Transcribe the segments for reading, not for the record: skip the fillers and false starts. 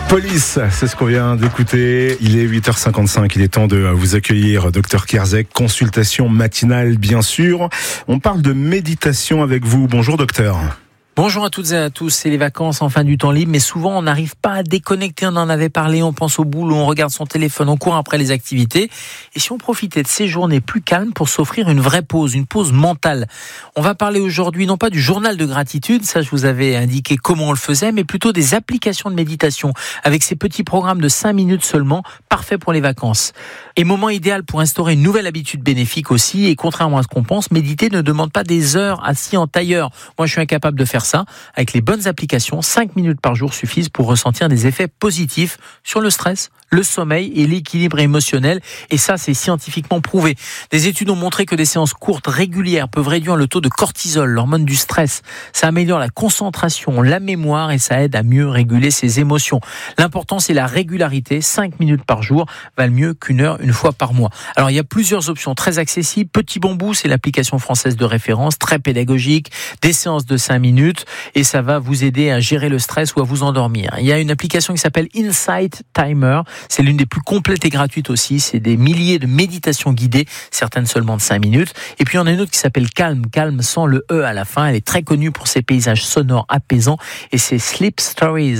Police, c'est ce qu'on vient d'écouter. Il est 8h55, il est temps de vous accueillir, Dr Kerzek, consultation matinale bien sûr. On parle de méditation avec vous. Bonjour docteur. Bonjour à toutes et à tous, c'est les vacances en fin du temps libre, mais souvent on n'arrive pas à déconnecter, on en avait parlé, on pense au boulot, on regarde son téléphone, on court après les activités. Et si on profitait de ces journées plus calmes pour s'offrir une vraie pause, une pause mentale? On va parler aujourd'hui non pas du journal de gratitude, ça je vous avais indiqué comment on le faisait, mais plutôt des applications de méditation, avec ces petits programmes de 5 minutes seulement, parfaits pour les vacances. Et moment idéal pour instaurer une nouvelle habitude bénéfique aussi, et contrairement à ce qu'on pense, méditer ne demande pas des heures assis en tailleur. Moi je suis incapable de faire ça. Avec les bonnes applications, 5 minutes par jour suffisent pour ressentir des effets positifs sur le stress, le sommeil et l'équilibre émotionnel. Et ça, c'est scientifiquement prouvé. Des études ont montré que des séances courtes régulières peuvent réduire le taux de cortisol, l'hormone du stress. Ça améliore la concentration, la mémoire et ça aide à mieux réguler ses émotions. L'important, c'est la régularité. 5 minutes par jour valent mieux qu'une heure une fois par mois. Alors, il y a plusieurs options très accessibles. Petit Bambou, c'est l'application française de référence, très pédagogique, des séances de 5 minutes et ça va vous aider à gérer le stress ou à vous endormir. Il y a une application qui s'appelle Insight Timer. C'est l'une des plus complètes et gratuites aussi. C'est des milliers de méditations guidées, certaines seulement de 5 minutes. Et puis, il y en a une autre qui s'appelle Calm. Calm sans le E à la fin. Elle est très connue pour ses paysages sonores apaisants. Et c'est Sleep Stories.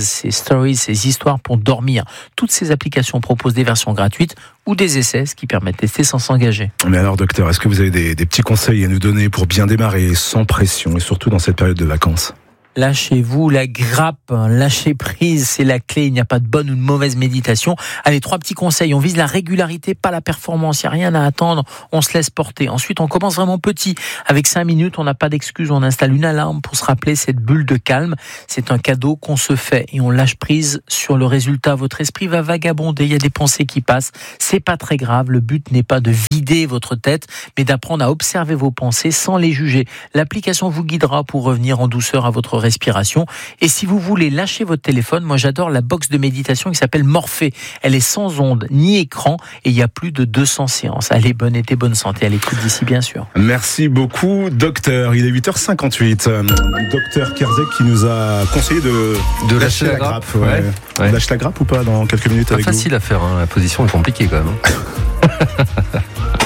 Ces histoires pour dormir. Toutes ces applications proposent des versions gratuites ou des essais, ce qui permet de tester sans s'engager. Mais alors, docteur, est-ce que vous avez des petits conseils à nous donner pour bien démarrer sans pression et surtout dans cette période de vacances ? Lâchez-vous la grappe, lâchez prise, c'est la clé, il n'y a pas de bonne ou de mauvaise méditation. Allez, 3 petits conseils, on vise la régularité, pas la performance, il n'y a rien à attendre, on se laisse porter. Ensuite, on commence vraiment petit, avec 5 minutes, on n'a pas d'excuse, on installe une alarme pour se rappeler cette bulle de calme. C'est un cadeau qu'on se fait et on lâche prise sur le résultat. Votre esprit va vagabonder, il y a des pensées qui passent, c'est pas très grave, le but n'est pas de vider votre tête, mais d'apprendre à observer vos pensées sans les juger. L'application vous guidera pour revenir en douceur à votre respiration. Et si vous voulez lâcher votre téléphone, moi j'adore la box de méditation qui s'appelle Morphée. Elle est sans ondes ni écran et il y a plus de 200 séances. Allez, bon été, bonne santé à l'écoute d'ici bien sûr. Merci beaucoup docteur. Il est 8h58. Docteur Kerzek qui nous a conseillé de lâcher la grappe. Ouais. On lâche la grappe ou pas dans quelques minutes avec vous ? Pas facile à faire, hein. La position est compliquée quand même.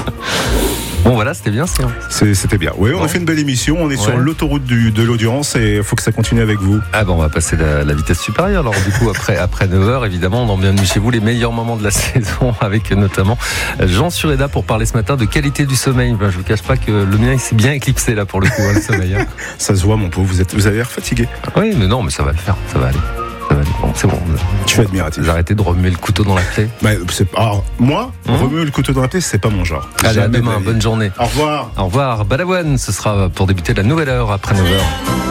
Bon voilà, c'était bien ça. C'était bien. Oui, on a fait une belle émission. On est sur l'autoroute de l'audience et il faut que ça continue avec vous. Ah bon, on va passer la vitesse supérieure. Alors du coup, après 9h, évidemment, on a bienvenue chez vous les meilleurs moments de la saison avec notamment Jean Sureda pour parler ce matin de qualité du sommeil. Ben, je vous cache pas que le mien il s'est bien éclipsé là pour le coup, hein, le sommeil. Hein. Ça se voit, mon pauvre. Vous avez l'air fatigué. Oui, mais non, mais ça va le faire. Ça va aller. Bon, c'est bon. Tu es admiratif. Vous arrêtez de remuer le couteau dans la plaie. Alors, moi, remuer le couteau dans la plaie, c'est pas mon genre. Allez, à demain, bonne journée. Au revoir. Au revoir. Balavoine, ce sera pour débuter la nouvelle heure après 9h.